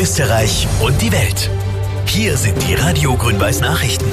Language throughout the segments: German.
Österreich und die Welt. Hier sind die Radio Grün-Weiß Nachrichten.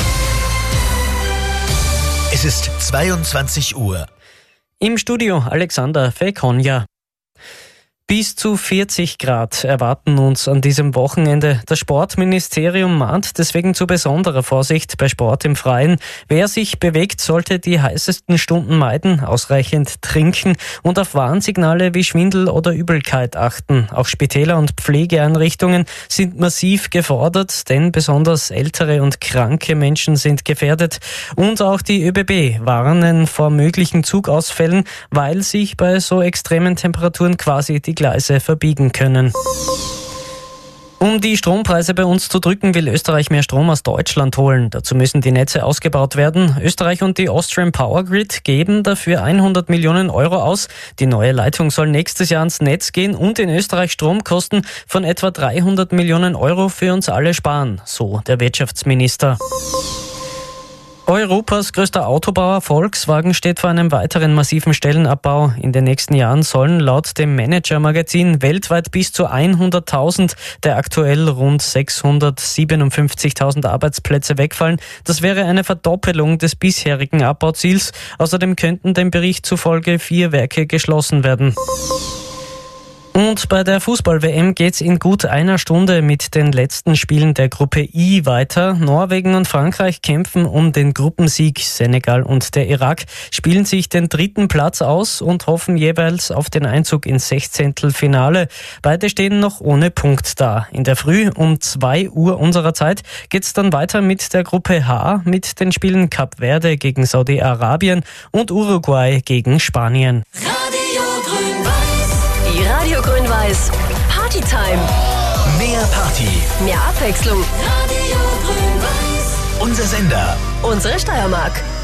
Es ist 22 Uhr. Im Studio Alexander Fekonja. Bis zu 40 Grad erwarten uns an diesem Wochenende. Das Sportministerium mahnt deswegen zu besonderer Vorsicht bei Sport im Freien. Wer sich bewegt, sollte die heißesten Stunden meiden, ausreichend trinken und auf Warnsignale wie Schwindel oder Übelkeit achten. Auch Spitäler und Pflegeeinrichtungen sind massiv gefordert, denn besonders ältere und kranke Menschen sind gefährdet. Und auch die ÖBB warnen vor möglichen Zugausfällen, weil sich bei so extremen Temperaturen quasi die Gleise verbiegen können. Um die Strompreise bei uns zu drücken, will Österreich mehr Strom aus Deutschland holen. Dazu müssen die Netze ausgebaut werden. Österreich und die Austrian Power Grid geben dafür 100 Millionen Euro aus. Die neue Leitung soll nächstes Jahr ans Netz gehen und in Österreich Stromkosten von etwa 300 Millionen Euro für uns alle sparen, so der Wirtschaftsminister. Europas größter Autobauer Volkswagen steht vor einem weiteren massiven Stellenabbau. In den nächsten Jahren sollen laut dem Manager-Magazin weltweit bis zu 100.000 der aktuell rund 657.000 Arbeitsplätze wegfallen. Das wäre eine Verdoppelung des bisherigen Abbauziels. Außerdem könnten dem Bericht zufolge 4 Werke geschlossen werden. Und bei der Fußball-WM geht's in gut einer Stunde mit den letzten Spielen der Gruppe I weiter. Norwegen und Frankreich kämpfen um den Gruppensieg. Senegal und der Irak spielen sich den 3. Platz aus und hoffen jeweils auf den Einzug ins 16. Finale. Beide stehen noch ohne Punkt da. In der Früh um 2 Uhr unserer Zeit geht's dann weiter mit der Gruppe H mit den Spielen Kap Verde gegen Saudi-Arabien und Uruguay gegen Spanien. Die Radio Grün-Weiß Partytime. Mehr Party. Mehr Abwechslung. Unser Sender. Unsere Steiermark.